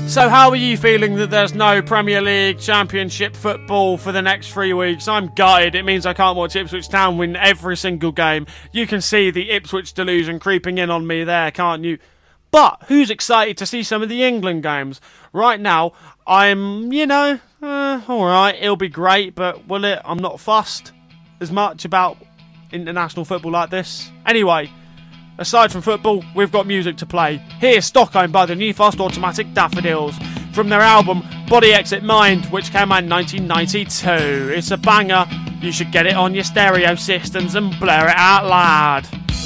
So how are you feeling that there's no Premier League, Championship football for the next 3 weeks? I'm gutted. It means I can't watch Ipswich Town win every single game. You can see the Ipswich delusion creeping in on me there, can't you? But who's excited to see some of the England games? Right now, I'm, alright, it'll be great, but will it? I'm not fussed as much about international football like this. Anyway, aside from football, we've got music to play. Here's Stockholm by the New Fast Automatic Daffodils from their album Body Exit Mind, which came out in 1992. It's a banger. You should get it on your stereo systems and blare it out loud.